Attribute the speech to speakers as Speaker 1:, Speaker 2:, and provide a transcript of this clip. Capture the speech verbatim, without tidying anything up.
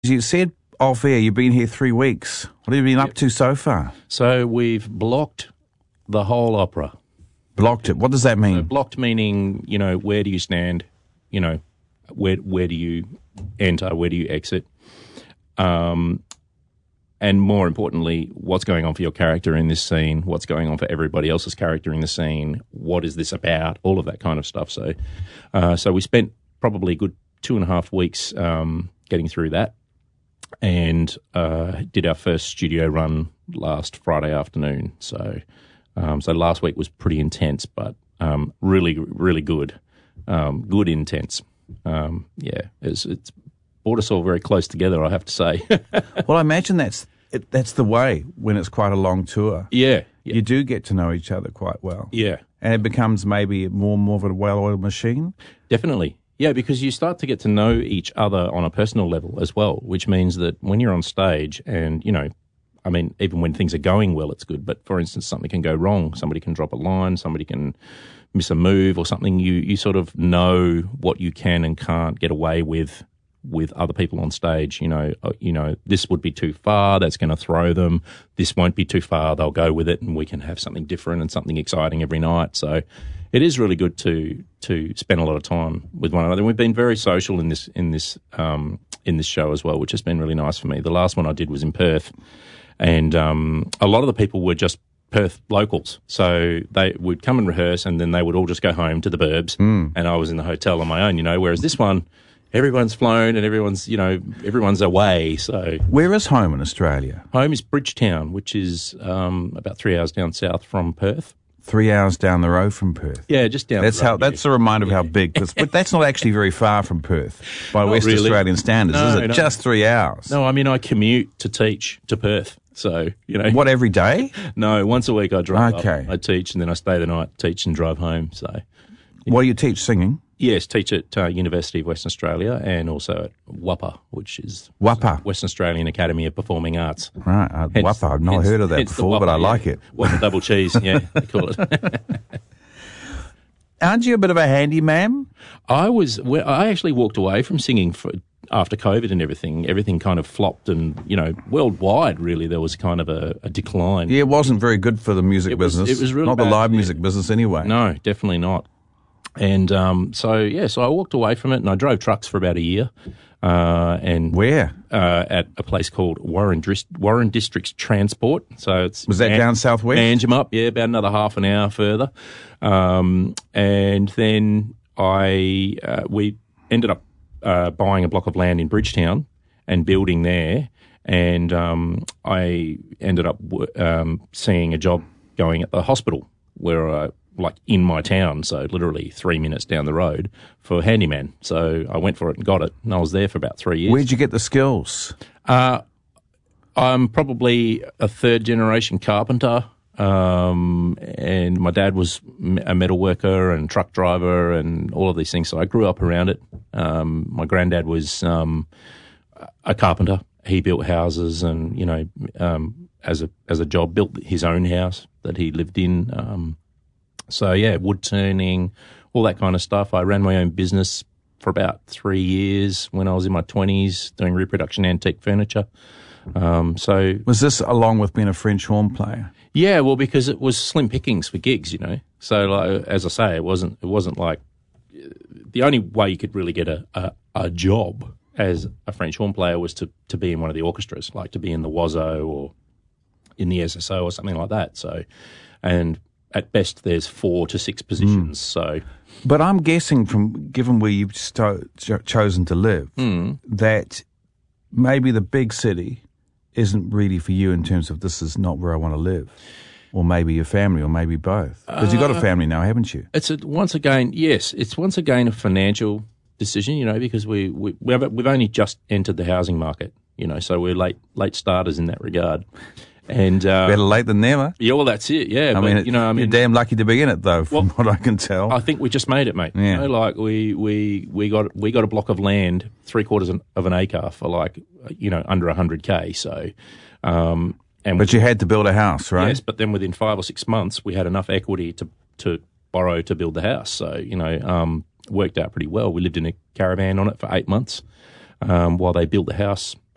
Speaker 1: You said off air you've been here three weeks. What have you been up to so far?
Speaker 2: So we've blocked the whole opera.
Speaker 1: Blocked it. What does that mean?
Speaker 2: So blocked meaning, you know, where do you stand? You know, where where do you enter? Where do you exit? Um, and more importantly, what's going on for your character in this scene? What's going on for everybody else's character in the scene? What is this about? All of that kind of stuff. So, uh, so we spent probably a good two and a half weeks um, getting through that. And uh, did our first studio run last Friday afternoon. So, um, so last week was pretty intense, but um, really, really good, um, good intense. Um, yeah, it's, it's brought us all very close together, I have to say.
Speaker 1: Well, I imagine that's it, that's the way when it's quite a long tour.
Speaker 2: Yeah, yeah,
Speaker 1: you do get to know each other quite well.
Speaker 2: Yeah,
Speaker 1: and it becomes maybe more and more of a well-oiled machine.
Speaker 2: Definitely. Yeah, because you start to get to know each other on a personal level as well, which means that when you're on stage and, you know, I mean, even when things are going well, it's good. But for instance, something can go wrong. Somebody can drop a line. Somebody can miss a move or something. You you sort of know what you can and can't get away with with other people on stage. You know, uh, you know, this would be too far. That's going to throw them. This won't be too far. They'll go with it, and we can have something different and something exciting every night. So it is really good to to spend a lot of time with one another. And we've been very social in this in this um, in this show as well, which has been really nice for me. The last one I did was in Perth, and um, a lot of the people were just Perth locals. So they would come and rehearse, and then they would all just go home to the burbs,
Speaker 1: mm.
Speaker 2: and I was in the hotel on my own, you know, whereas this one, everyone's flown and everyone's, you know, everyone's away. So
Speaker 1: where is home in Australia?
Speaker 2: Home is Bridgetown, which is um, about three hours down south from Perth.
Speaker 1: Three hours down the road from Perth.
Speaker 2: Yeah, just down.
Speaker 1: That's
Speaker 2: the road,
Speaker 1: how. That's
Speaker 2: yeah.
Speaker 1: a reminder of how big. But that's not actually very far from Perth by
Speaker 2: Not
Speaker 1: West
Speaker 2: really.
Speaker 1: Australian standards,
Speaker 2: No,
Speaker 1: is it?
Speaker 2: no.
Speaker 1: Just three hours.
Speaker 2: No, I mean I commute to teach to Perth, so you know.
Speaker 1: What, every day?
Speaker 2: No, once a week I drive.
Speaker 1: Okay.
Speaker 2: Up, I teach, and then I stay the night, teach, and drive home. So.
Speaker 1: What do you teach? Singing?
Speaker 2: Yes, teach at uh, University of Western Australia and also at W A P A, which is
Speaker 1: W A P A,
Speaker 2: Western Australian Academy of Performing Arts.
Speaker 1: Right, uh,
Speaker 2: hence,
Speaker 1: W A P A. I've not
Speaker 2: hence,
Speaker 1: heard of that before, but I
Speaker 2: yeah.
Speaker 1: like it.
Speaker 2: Well, the double cheese, yeah, they call it.
Speaker 1: Aren't you a bit of a handyman?
Speaker 2: I was. Well, I actually walked away from singing for, after COVID and everything. Everything kind of flopped, and you know, worldwide, really, there was kind of a, a decline.
Speaker 1: Yeah, it wasn't very good for the music
Speaker 2: It was-
Speaker 1: business.
Speaker 2: it was really
Speaker 1: not the
Speaker 2: bad,
Speaker 1: live
Speaker 2: yeah.
Speaker 1: music business anyway.
Speaker 2: No, definitely not. And um, so, yeah, so I walked away from it, and I drove trucks for about a year. Uh, and
Speaker 1: Where?
Speaker 2: Uh, at a place called Warren, Dris- Warren Districts Transport. So it's
Speaker 1: Was that
Speaker 2: An-
Speaker 1: down southwest?
Speaker 2: Anjum, yeah, about another half an hour further. Um, and then I uh, we ended up uh, buying a block of land in Bridgetown and building there. And um, I ended up w- um, seeing a job going at the hospital where I like in my town, so literally three minutes down the road, for handyman. So I went for it and got it, and I was there for about three years.
Speaker 1: Where'd you get the skills?
Speaker 2: Uh, I'm probably a third generation carpenter, um, and my dad was a metal worker and truck driver and all of these things, so I grew up around it. Um, my granddad was um, a carpenter. He built houses and, you know, um, as a as a job, built his own house that he lived in. Um, So, yeah, wood turning, all that kind of stuff. I ran my own business for about three years when I was in my twenties, doing reproduction antique furniture. Um, so,
Speaker 1: Was this along with being a French horn player?
Speaker 2: yeah, well, because it was slim pickings for gigs, you know. So, like, as I say, it wasn't it wasn't like the only way you could really get a, a, a job as a French horn player was to, to be in one of the orchestras, like to be in the W A S O or in the S S O or something like that. So, and at best, there's four to six positions. Mm. So,
Speaker 1: but I'm guessing from given where you've sto- cho- chosen to live,
Speaker 2: mm.
Speaker 1: that maybe the big city isn't really for you in terms of this is not where I want to live, or maybe your family, or maybe both. Because uh, you've got a family now, haven't you?
Speaker 2: It's a, once again, yes, it's once again a financial decision, you know, because we we we have, we've only just entered the housing market, you know, so we're late late starters in that regard. And uh,
Speaker 1: better late than never.
Speaker 2: Yeah, well, that's it. Yeah,
Speaker 1: I
Speaker 2: but,
Speaker 1: mean, it,
Speaker 2: you know, I mean,
Speaker 1: you're damn lucky to be in it, though, from well, what I can tell.
Speaker 2: I think we just made it, mate.
Speaker 1: Yeah.
Speaker 2: You know, like we we we got we got a block of land, three quarters of an acre for like you know under a hundred k. So, um, and
Speaker 1: but
Speaker 2: we,
Speaker 1: you had to build a house, right?
Speaker 2: Yes, but then within five or six months, we had enough equity to to borrow to build the house. So you know, um, worked out pretty well. We lived in a caravan on it for eight months um, while they built the house